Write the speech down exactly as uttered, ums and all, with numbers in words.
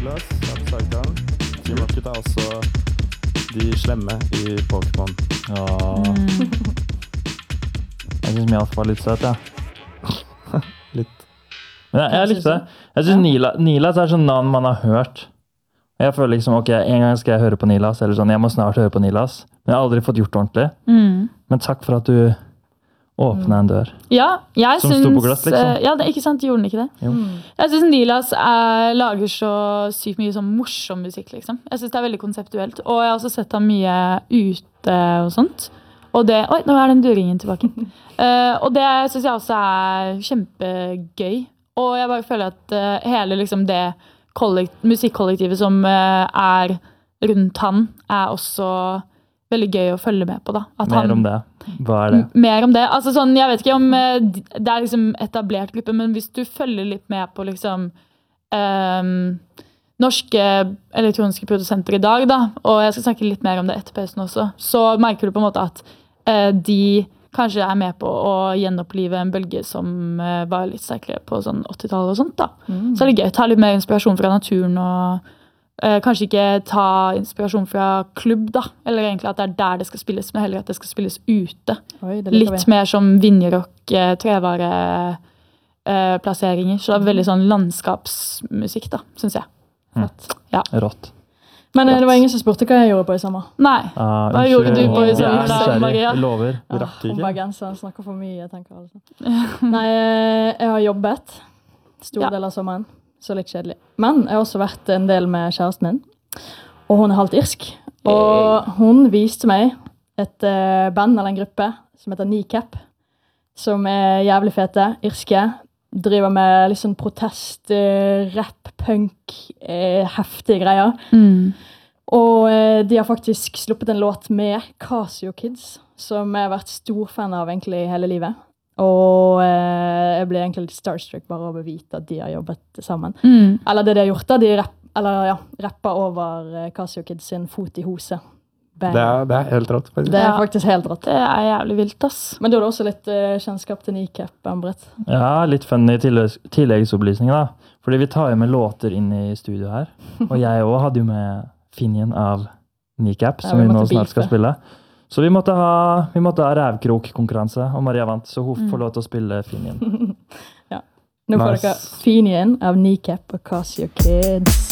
Nilas, Sapsarkan. Team Rocket er også de slemme i Pokémon. Ja. Mm. Jeg synes Mjaf var litt søt, ja. Litt. Men jeg, jeg likte det. Jeg synes Nila, Nilas er sånn navn man har hørt. Jeg føler liksom, ok, en gang skal jeg høre på Nilas, eller sånn, jeg må snart høre på Nilas. Men jeg har aldri fått gjort det ordentlig. Mm. Men takk for at du åpnet en dør. Ja, jeg Som syns... sto på glass, liksom. Ja, det er ikke sant, gjorde den ikke det? Jo. Jeg synes Nilas er, lager så sykt mye sånn morsom musikk, liksom. Jeg synes det er veldig konseptuelt. Og jeg har også sett ham mye ute og sånt. Og det... Oi, nå er den døringen tilbake. uh, og det synes jeg også er kjempegøy. Og jeg bare føler at uh, hele liksom det kollekt- musikkollektivet som uh, er rundt han, er også veldig gøy å følge med på, da. At Mer han, om det. Hva er det? M- Mer om det. Altså sånn, jeg vet ikke om uh, det er liksom etablert gruppe, men hvis du følger litt med på liksom um, norske elektroniske produsenter i dag, da, og jeg skal snakke litt mer om det etter pausen også, så merker du på en måte at uh, de kanskje er med på å gjenopplive en bølge som uh, var litt sterkere på sånn åttitallet og sånt, da. Mm. Så er det gøy. Ta litt mer inspirasjon fra naturen og uh, kanskje ikke ta inspirasjon fra klubb, da. Eller egentlig at det er der det skal spilles, men heller at det skal spilles ute. Oi, det liker Litt vi. mer som vinjerock, uh, trevare uh, plasseringer. Så det er veldig sånn landskapsmusikk, da, synes jeg. Mm. Ja. Rått. Men eh, det var ingen som spurte hva jeg gjorde på i sommer. Nei. Ah, Hva unnskyld. gjorde du på i Jeg er sommer, da, nysgjerrig. Maria? Jeg lover. Du Ah, rakk om ikke. bergenseren snakker for mye, tenker alle. Nei, eh, jeg har jobbet stor Ja. del av sommeren, så litt kjedelig. Men jeg har også vært en del med kjæresten min, og hun er halvt irsk. Og hun viste meg et eh, band eller en gruppe som heter Kneecap, som er jævlig fete, irske. Driver med litt sånn protest, eh, rap, punk, eh, heftige greier. Mm. Og eh, de har faktisk sluppet en låt med Casio Kids, som jeg har vært stor fan av egentlig hele livet. Og eh, jeg ble egentlig litt starstruck bare av å vite at de har jobbet sammen. Mm. Eller det de har gjort da, de rapp, eller, ja, rapper over eh, Casio Kids sin Fot i hose. Bang. Det er, det er helt rått, faktisk. Det er Ja. faktisk helt rått. Det er jævlig vilt, ass. Men da er det også litt eh, kjennskap til Kneecap, Ambret. Ja, litt funny tilleggs- tilleggsopplysninger da. Fordi vi tar jo med låter inn i studio her. Og jeg også hadde jo med Finian av Kneecap, Ja, som vi vi nå måtte snart skal beefe. spille. Så vi måtte ha, vi måtte ha rævkrok-konkurranse, og Maria vant, så hun Mm. får lov til å spille Finian. Nå får Nice. dere Finian av Kneecap og Casio Kids.